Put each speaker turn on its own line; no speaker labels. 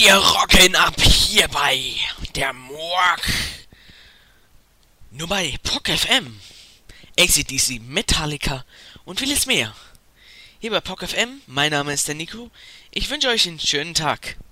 Wir rocken ab hier bei der Morg. Nur bei POC FM, AC/DC, Metallica und vieles mehr. Hier bei POC FM, mein Name ist der Nico. Ich wünsche euch einen schönen Tag.